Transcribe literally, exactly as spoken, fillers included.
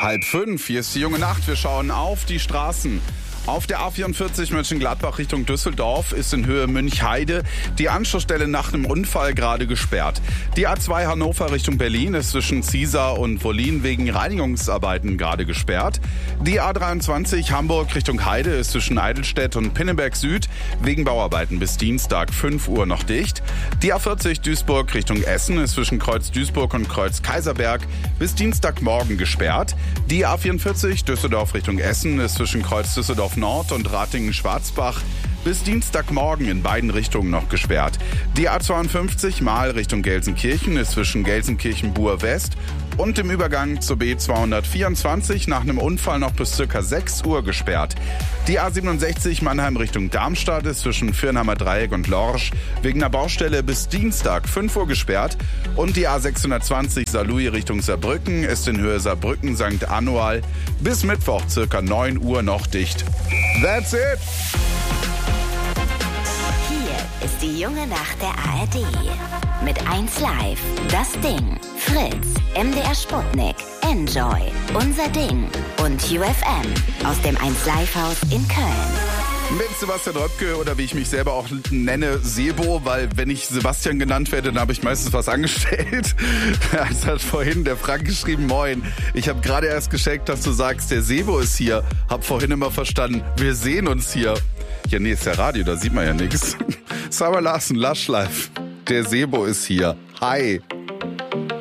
Halb fünf, hier ist die junge Nacht. Wir schauen auf die Straßen. Auf der A vierundvierzig Mönchengladbach Richtung Düsseldorf ist in Höhe Münchheide die Anschlussstelle nach einem Unfall gerade gesperrt. Die A zwei Hannover Richtung Berlin ist zwischen Ziesar und Wollin wegen Reinigungsarbeiten gerade gesperrt. Die A dreiundzwanzig Hamburg Richtung Heide ist zwischen Eidelstedt und Pinneberg Süd wegen Bauarbeiten bis Dienstag fünf Uhr noch dicht. Die A vierzig Duisburg Richtung Essen ist zwischen Kreuz Duisburg und Kreuz Kaiserberg bis Dienstagmorgen gesperrt. Die A vierundvierzig Düsseldorf Richtung Essen ist zwischen Kreuz Düsseldorf Nord und Ratingen-Schwarzbach bis Dienstagmorgen in beiden Richtungen noch gesperrt. Die A zweiundfünfzig Mahl Richtung Gelsenkirchen ist zwischen Gelsenkirchen-Buhr West und im Übergang zur B zweihundertvierundzwanzig nach einem Unfall noch bis ca. sechs Uhr gesperrt. Die A siebenundsechzig Mannheim Richtung Darmstadt ist zwischen Firnheimer Dreieck und Lorsch wegen einer Baustelle bis Dienstag fünf Uhr gesperrt. Und die A sechshundertzwanzig Saarlouis Richtung Saarbrücken ist in Höhe Saarbrücken Sankt Annual bis Mittwoch ca. neun Uhr noch dicht. That's it! Hier ist die junge Nacht der A R D. Mit eins Live, das Ding, Fritz, M D R Sputnik, Enjoy, Unser Ding und U F M aus dem eins Live Haus in Köln. Mit Sebastian Röpke oder wie ich mich selber auch nenne, Sebo, weil wenn ich Sebastian genannt werde, dann habe ich meistens was angestellt. Es hat vorhin der Frank geschrieben, moin, ich habe gerade erst gescheckt, dass du sagst, der Sebo ist hier. Hab vorhin immer verstanden, wir sehen uns hier. Ja, nee, ist ja Radio, da sieht man ja nichts. Sarah Larsen, Lush Life. Der Sebo ist hier. Hi.